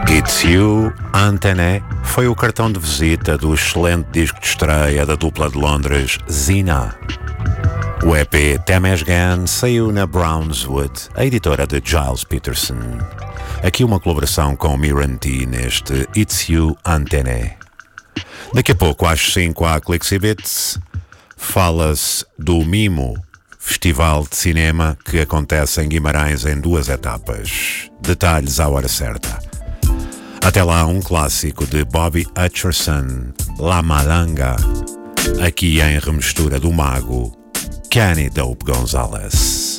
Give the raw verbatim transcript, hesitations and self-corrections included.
It's You, Antené, foi o cartão de visita do excelente disco de estreia da dupla de Londres, Zina. O E P Temesgen saiu na Brownswood, a editora de Giles Peterson. Aqui uma colaboração com Miran T neste It's You, Antené. Daqui a pouco, às cinco, há Clixibits. Fala-se do Mimo, festival de cinema que acontece em Guimarães em duas etapas. Detalhes à hora certa. Até lá, um clássico de Bobby Hutcherson, La Malanga, aqui em remistura do mago Kenny Dope Gonzalez.